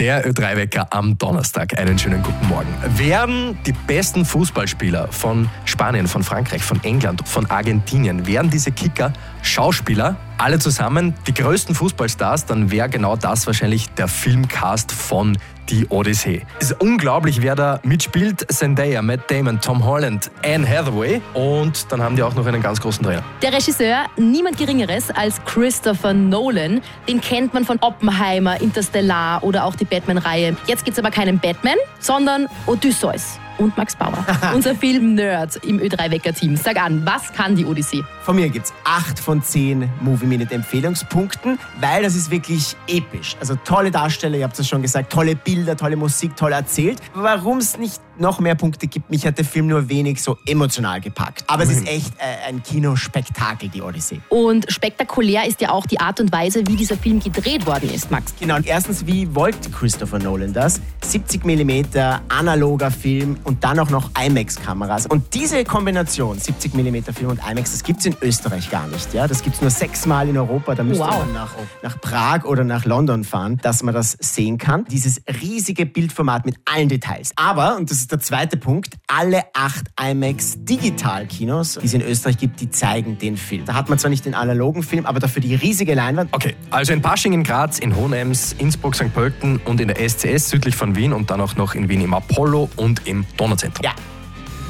Der Ö3-Wecker am Donnerstag. Einen schönen guten Morgen. Werden die besten Fußballspieler von Spanien, von Frankreich, von England, von Argentinien, werden diese Kicker Schauspieler, alle zusammen die größten Fußballstars, dann wäre genau das wahrscheinlich der Filmcast von Die Odyssee. Es ist unglaublich, wer da mitspielt. Zendaya, Matt Damon, Tom Holland, Anne Hathaway und dann haben die auch noch einen ganz großen Trainer. Der Regisseur, niemand Geringeres als Christopher Nolan. Den kennt man von Oppenheimer, Interstellar oder auch die Batman-Reihe. Jetzt gibt's aber keinen Batman, sondern Odysseus. Und Max Bauer, unser Film-Nerd im Ö3-Wecker-Team. Sag an, was kann die Odyssee? Von mir gibt's 8 von 10 Movie-Minute-Empfehlungspunkten, weil das ist wirklich episch. Also tolle Darsteller, ihr habt es schon gesagt, tolle Bilder, tolle Musik, toll erzählt. Warum es nicht noch mehr Punkte gibt, mich hat der Film nur wenig so emotional gepackt. Aber es ist echt ein Kinospektakel, die Odyssee. Und spektakulär ist ja auch die Art und Weise, wie dieser Film gedreht worden ist, Max. Genau, und erstens, wie wollte Christopher Nolan das? 70 mm analoger Film und dann auch noch IMAX-Kameras. Und diese Kombination, 70 mm Film und IMAX, das gibt es in Österreich gar nicht. Ja? Das gibt es nur 6-mal in Europa. Da müsste man nach Prag oder nach London fahren, dass man das sehen kann. Dieses riesige Bildformat mit allen Details. Aber, und das ist der zweite Punkt, alle 8 IMAX-Digital-Kinos, die es in Österreich gibt, die zeigen den Film. Da hat man zwar nicht den analogen Film, aber dafür die riesige Leinwand. Okay, also in Pasching, in Graz, in Hohenems, Innsbruck, St. Pölten und in der SCS südlich von Wien und dann auch noch in Wien im Apollo und im Donauzentrum. Ja.